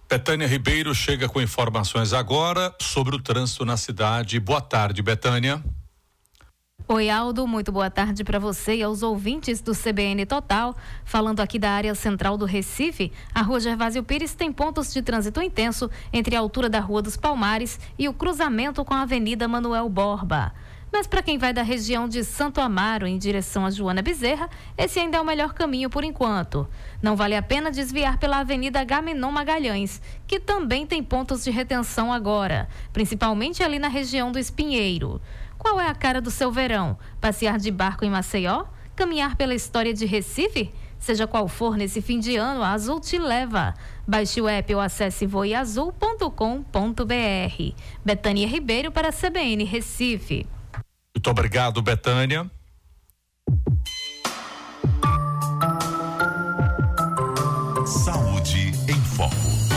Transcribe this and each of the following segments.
Betânia Ribeiro chega com informações agora sobre o trânsito na cidade. Boa tarde, Betânia. Oi, Aldo, muito boa tarde para você e aos ouvintes do CBN Total. Falando aqui da área central do Recife, a Rua Gervásio Pires tem pontos de trânsito intenso entre a altura da Rua dos Palmares e o cruzamento com a Avenida Manuel Borba. Mas para quem vai da região de Santo Amaro em direção a Joana Bezerra, esse ainda é o melhor caminho por enquanto. Não vale a pena desviar pela Avenida Agamenon Magalhães, que também tem pontos de retenção agora, principalmente ali na região do Espinheiro. Qual é a cara do seu verão? Passear de barco em Maceió? Caminhar pela história de Recife? Seja qual for nesse fim de ano, a Azul te leva. Baixe o app ou acesse voeazul.com.br. Betânia Ribeiro para a CBN Recife. Muito obrigado, Betânia. Saúde em Foco.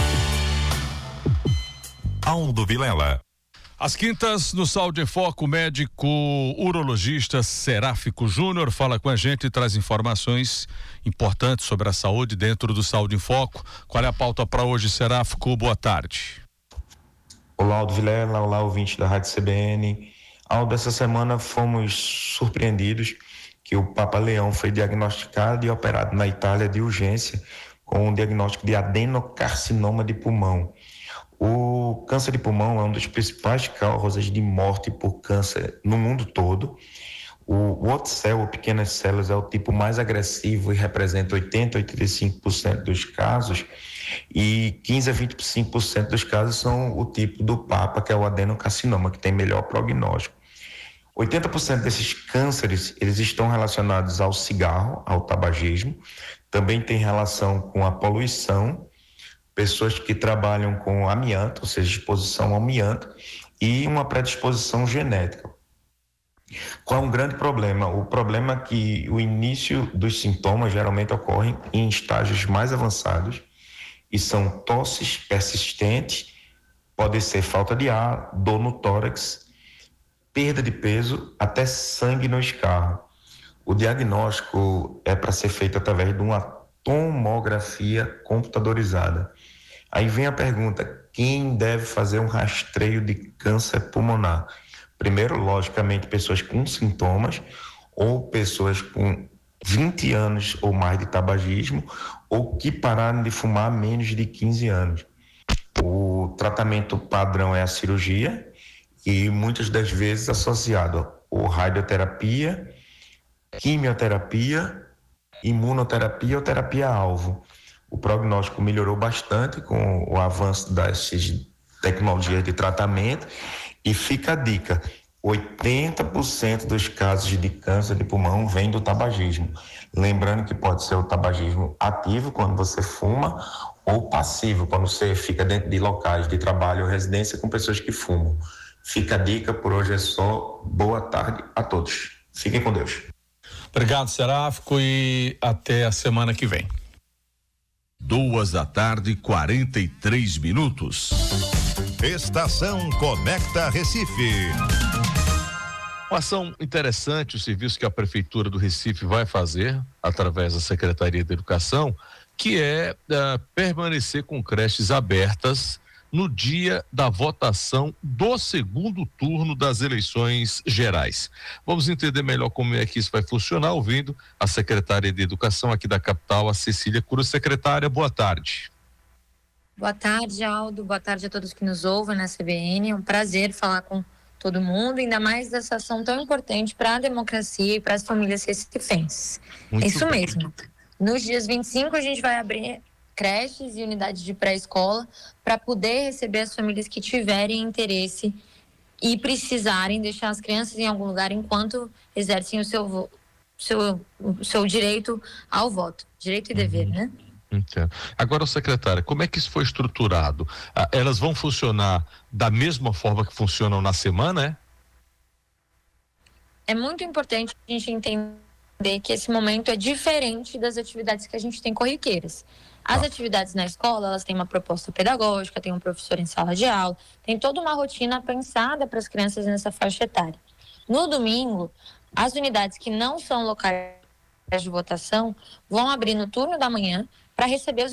Aldo Vilela. Às quintas, no Saúde em Foco, o médico urologista Seráfico Júnior fala com a gente e traz informações importantes sobre a saúde dentro do Saúde em Foco. Qual é a pauta para hoje, Seráfico? Boa tarde. Olá, Aldo Vilela. Olá, ouvinte da Rádio CBN. Aldo, essa semana fomos surpreendidos que o Papa Leão foi diagnosticado e operado na Itália de urgência com um diagnóstico de adenocarcinoma de pulmão. O câncer de pulmão é uma das principais causas de morte por câncer no mundo todo. O Watts-cell, ou pequenas células, é o tipo mais agressivo e representa 80% a 85% dos casos, e 15% a 25% dos casos são o tipo do Papa, que é o adenocarcinoma, que tem melhor prognóstico. 80% desses cânceres, eles estão relacionados ao cigarro, ao tabagismo, também tem relação com a poluição, pessoas que trabalham com amianto, ou seja, exposição ao amianto, e uma predisposição genética. Qual é um grande problema? O problema é que o início dos sintomas geralmente ocorrem em estágios mais avançados e são tosses persistentes, pode ser falta de ar, dor no tórax, perda de peso, até sangue no escarro. O diagnóstico é para ser feito através de uma tomografia computadorizada. Aí vem a pergunta: quem deve fazer um rastreio de câncer pulmonar? Primeiro, logicamente, pessoas com sintomas ou pessoas com 20 anos ou mais de tabagismo ou que pararam de fumar há menos de 15 anos. O tratamento padrão é a cirurgia e muitas das vezes associado a radioterapia, quimioterapia, imunoterapia ou terapia-alvo. O prognóstico melhorou bastante com o avanço dessas tecnologias de tratamento e fica a dica: 80% dos casos de câncer de pulmão vem do tabagismo. Lembrando que pode ser o tabagismo ativo, quando você fuma, ou passivo, quando você fica dentro de locais de trabalho ou residência com pessoas que fumam. Fica a dica, por hoje é só. Boa tarde a todos. Fiquem com Deus. Obrigado, Seráfico, e até a semana que vem. 14h43. Estação Conecta Recife. Uma ação interessante, o serviço que a Prefeitura do Recife vai fazer, através da Secretaria de Educação, que é permanecer com creches abertas no dia da votação do segundo turno das eleições gerais. Vamos entender melhor como é que isso vai funcionar, ouvindo a secretária de Educação aqui da capital, a Cecília Cruz. Secretária, boa tarde. Boa tarde, Aldo. Boa tarde a todos que nos ouvem na CBN. É um prazer falar com todo mundo, ainda mais dessa ação tão importante para a democracia e para as famílias recifenses. É isso mesmo. Nos dias 25 a gente vai abrir creches e unidades de pré-escola para poder receber as famílias que tiverem interesse e precisarem deixar as crianças em algum lugar enquanto exercem o seu direito ao voto, direito e dever, né? Entendo. Agora, secretária, como é que isso foi estruturado? Elas vão funcionar da mesma forma que funcionam na semana, É muito importante a gente entender que esse momento é diferente das atividades que a gente tem corriqueiras. As atividades na escola, elas têm uma proposta pedagógica, tem um professor em sala de aula, tem toda uma rotina pensada para as crianças nessa faixa etária. No domingo, as unidades que não são locais de votação vão abrir no turno da manhã para receber os